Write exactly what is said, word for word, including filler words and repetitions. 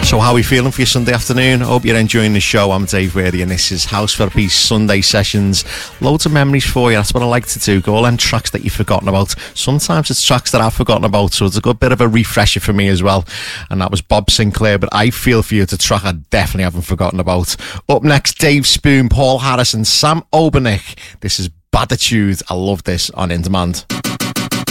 So how are we feeling for your Sunday afternoon? Hope you're enjoying the show. I'm Dave Worthy and this is House for Peace Sunday Sessions. Loads of memories for you. That's what I like to do. Go all them tracks that you've forgotten about. Sometimes it's tracks that I've forgotten about, so it's a good bit of a refresher for me as well. And that was Bob Sinclair, but I Feel For You, it's a track I definitely haven't forgotten about. Up next, Dave Spoon, Paul Harrison, Sam Obernick. This is Baditude. I love this on In Demand.